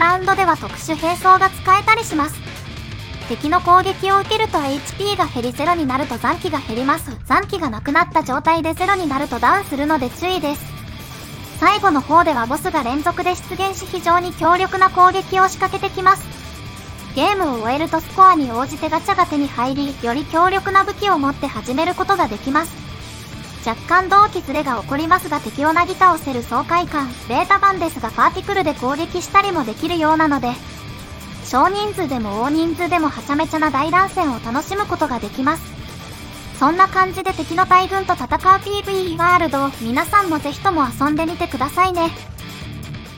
ラウンドでは特殊兵装が使えたりします。敵の攻撃を受けると HP が減り0になると残機が減ります。残機がなくなった状態で0になるとダウンするので注意です。最後の方ではボスが連続で出現し非常に強力な攻撃を仕掛けてきます。ゲームを終えるとスコアに応じてガチャが手に入り、より強力な武器を持って始めることができます。若干同期ズレが起こりますが敵をなぎ倒せる爽快感、ベータ版ですがパーティクルで攻撃したりもできるようなので、少人数でも大人数でもはちゃめちゃな大乱戦を楽しむことができます。そんな感じで敵の大軍と戦う PV ワールドを皆さんもぜひとも遊んでみてくださいね。